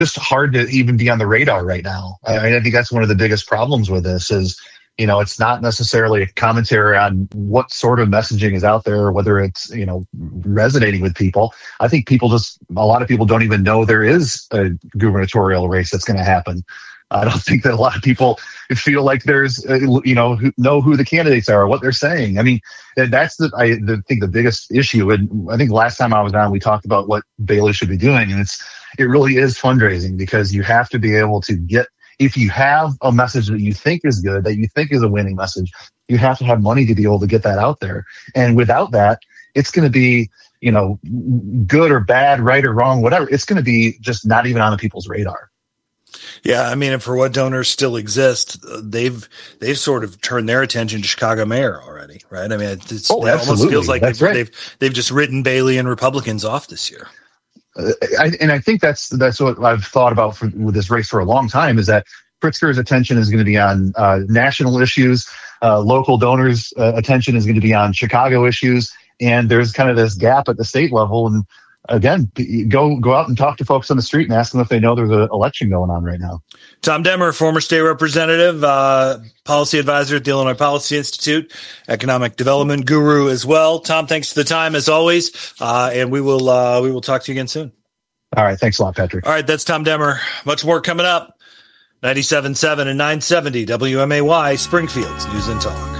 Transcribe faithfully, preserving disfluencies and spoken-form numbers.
just hard to even be on the radar right now. I, I think that's one of the biggest problems with this is, you know, it's not necessarily a commentary on what sort of messaging is out there, whether it's, you know, resonating with people. I think people just, a lot of people don't even know there is a gubernatorial race that's going to happen. I don't think that a lot of people feel like there's, uh, you know, who, know who the candidates are or what they're saying. I mean, that's the, I the, think the biggest issue. And I think last time I was on, we talked about what Bailey should be doing. And it's, it really is fundraising, because you have to be able to get, if you have a message that you think is good, that you think is a winning message, you have to have money to be able to get that out there. And without that, it's going to be, you know, good or bad, right or wrong, whatever. It's going to be just not even on the people's radar. Yeah, I mean, and for what donors still exist, they've they've sort of turned their attention to Chicago mayor already, right? I mean, it's, oh, it almost feels like they've, right. they've they've just written Bailey and Republicans off this year. Uh, I, and I think that's that's what I've thought about for, with this race for a long time, is that Pritzker's attention is going to be on uh, national issues, uh, local donors' uh, attention is going to be on Chicago issues, and there's kind of this gap at the state level. And again, go go out and talk to folks on the street and ask them if they know there's an election going on right now. Tom Demmer, former state representative, uh, policy advisor at the Illinois Policy Institute, economic development guru as well. Tom, thanks for the time as always, uh, and we will uh, we will talk to you again soon. All right, thanks a lot, Patrick. All right, that's Tom Demmer. Much more coming up. ninety-seven point seven and nine seventy W M A Y, Springfield's News and Talk.